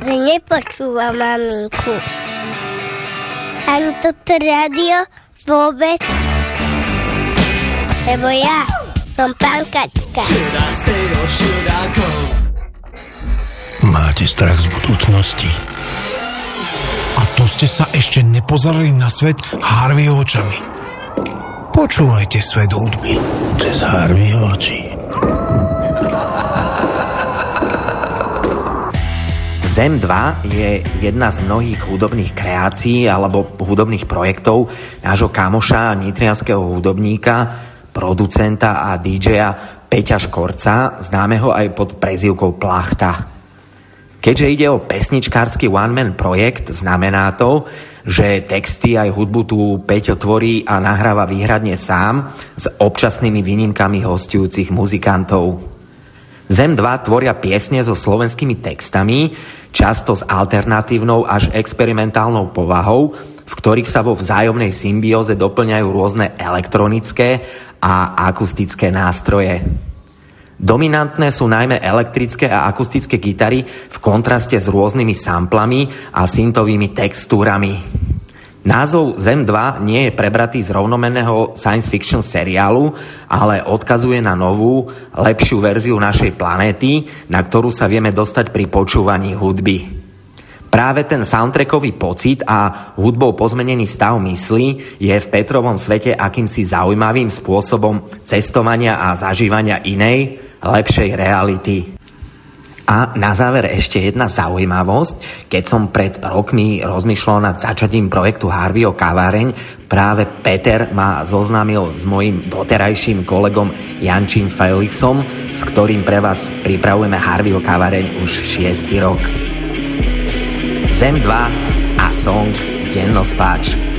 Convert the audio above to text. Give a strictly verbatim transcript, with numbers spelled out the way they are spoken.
že nepočúva maminku. Ani toto rádio vôbec. Lebo ja som pankačka. Máte strach z budúcnosti? A to ste sa ešte nepozerali na svet Harveyho očami. Počúvajte svet hudby Cez Harveyho oči. Zem dva je jedna z mnohých hudobných kreácií alebo hudobných projektov nášho kamoša, nitrianskeho hudobníka, producenta a dý džeja Peťa Škorca, známeho aj pod prezývkou Plachta. Keďže ide o pesničkársky one-man projekt, znamená to, že texty aj hudbu tu Peťo tvorí a nahráva výhradne sám s občasnými výnimkami hostujúcich muzikantov. Zem dva tvoria piesne so slovenskými textami, často s alternatívnou až experimentálnou povahou, v ktorých sa vo vzájomnej symbióze doplňajú rôzne elektronické a akustické nástroje. Dominantné sú najmä elektrické a akustické gitary v kontraste s rôznymi samplami a syntovými textúrami. Názov Zem dva nie je prebratý z rovnomenného science fiction seriálu, ale odkazuje na novú, lepšiu verziu našej planéty, na ktorú sa vieme dostať pri počúvaní hudby. Práve ten soundtrackový pocit a hudbou pozmenený stav mysli je v Petrovom svete akýmsi zaujímavým spôsobom cestovania a zažívania inej, lepšej reality. A na záver ešte jedna zaujímavosť. Keď som pred rokmi rozmýšľal nad začatím projektu Harveyho kaváreň, práve Peter ma zoznámil s mojím doterajším kolegom Jančím Felixom, s ktorým pre vás pripravujeme Harveyho kaváreň už šiesty rok. Zem dva a song Dennospáč.